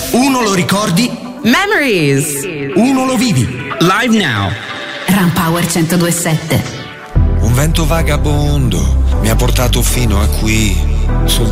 Uno lo ricordi, Memories. uno lo vivi. Live now. Rampower 102.7. Un vento vagabondo mi ha portato fino a qui.